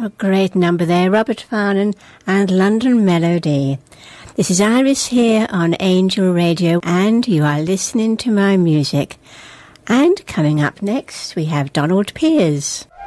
A great number there, Robert Farnon and London Melody. This is Iris here on Angel Radio, and you are listening to my music. And coming up next, we have Donald Piers.